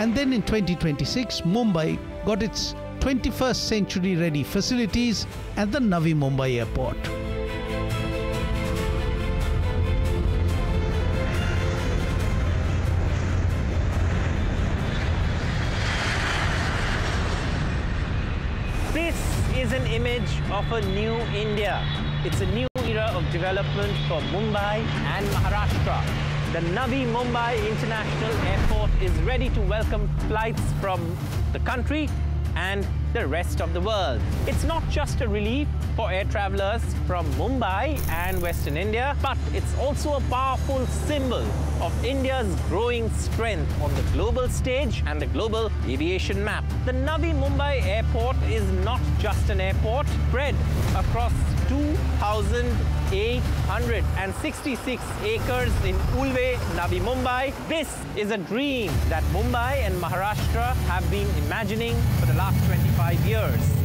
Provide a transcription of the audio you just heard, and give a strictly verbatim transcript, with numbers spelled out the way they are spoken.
And then in twenty twenty-six, Mumbai got its twenty-first century ready facilities at the Navi Mumbai Airport. This is an image of a new India. It's a new era of development for Mumbai and Maharashtra. The Navi Mumbai International Airport is ready to welcome flights from the country and the rest of the world. It's not just a relief for air travelers from Mumbai and Western India, but it's also a powerful symbol of India's growing strength on the global stage and the global aviation map. The Navi Mumbai Airport is not just an airport spread across two thousand eight hundred sixty-six acres in Ulve, Navi Mumbai. This is a dream that Mumbai and Maharashtra have been imagining for the last twenty-five years.